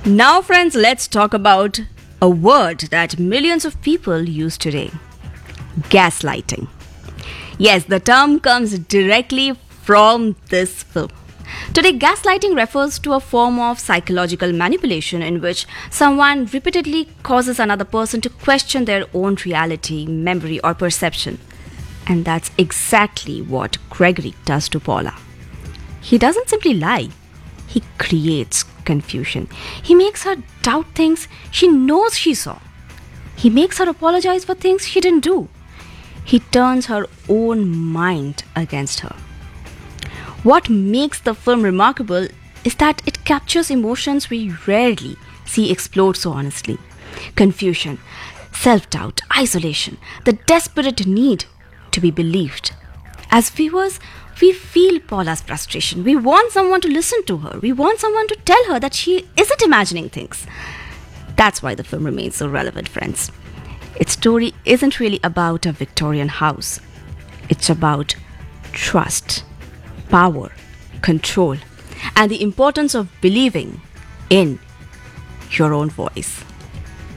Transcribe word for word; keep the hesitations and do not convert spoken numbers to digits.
Now, friends, let's talk about a word that millions of people use today: gaslighting. Yes, the term comes directly from this film. Today, gaslighting refers to a form of psychological manipulation in which someone repeatedly causes another person to question their own reality, memory, or perception. And that's exactly what Gregory does to Paula. He doesn't simply lie, he creates confusion. He makes her doubt things she knows she saw. He makes her apologize for things she didn't do. He turns her own mind against her. What makes the film remarkable is that it captures emotions we rarely see explored so honestly: confusion, self doubt, isolation, the desperate need to be believed. As viewers, we feel Paula's frustration. We want someone to listen to her. We want someone to tell her that she isn't imagining things. That's why the film remains so relevant, friends. Its story isn't really about a Victorian house. It's about trust, power, control, and the importance of believing in your own voice.